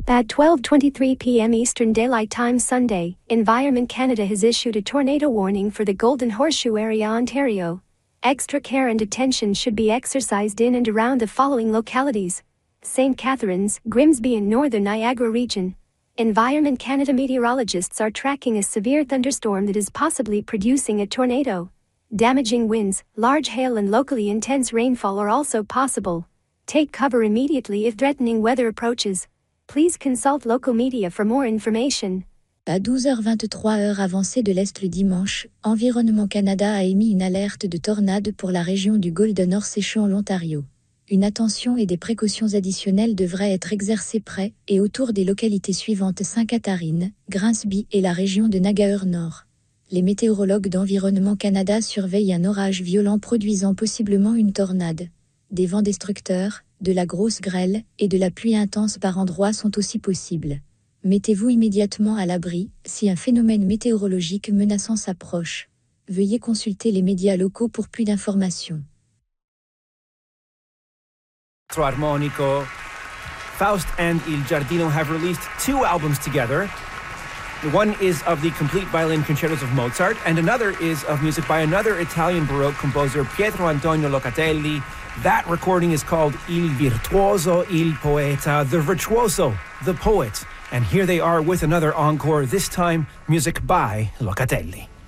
At 12:23 p.m. Eastern Daylight Time Sunday, Environment Canada has issued a tornado warning for the Golden Horseshoe area, Ontario. Extra care and attention should be exercised in and around the following localities: St. Catharines, Grimsby and Northern Niagara region. Environment Canada meteorologists are tracking a severe thunderstorm that is possibly producing a tornado. Damaging winds, large hail and locally intense rainfall are also possible. Take cover immediately if threatening weather approaches. Please consult local media for more information. À 12h23 heure avancée de l'Est le dimanche, Environnement Canada a émis une alerte de tornade pour la région du Golden Horseshoe en l'Ontario. Une attention et des précautions additionnelles devraient être exercées près et autour des localités suivantes: Sainte-Catharine, Grimsby et la région de Niagara-Nord. Les météorologues d'Environnement Canada surveillent un orage violent produisant possiblement une tornade. Des vents destructeurs, de la grosse grêle et de la pluie intense par endroits sont aussi possibles. Mettez-vous immédiatement à l'abri si un phénomène météorologique menaçant s'approche. Veuillez consulter les médias locaux pour plus d'informations. Armonico, Faust and Il Giardino have released 2 albums together. One is of the complete violin concertos of Mozart, and another is of music by another Italian Baroque composer, Pietro Antonio Locatelli. That recording is called Il Virtuoso, Il Poeta, the virtuoso, the poet. And here they are with another encore, this time music by Locatelli.